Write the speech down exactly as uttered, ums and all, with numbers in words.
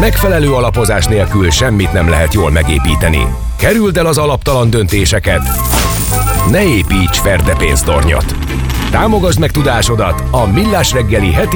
Megfelelő alapozás nélkül semmit nem lehet jól megépíteni. Kerüld el az alaptalan döntéseket. Ne építs ferde pénztornyot. Támogasd meg tudásodat a Millás reggeli heti